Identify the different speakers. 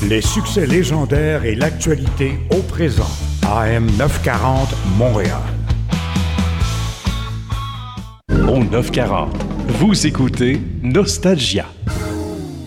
Speaker 1: Les succès légendaires et l'actualité au présent. AM 940 Montréal.
Speaker 2: Au 940, vous écoutez Nostalgia.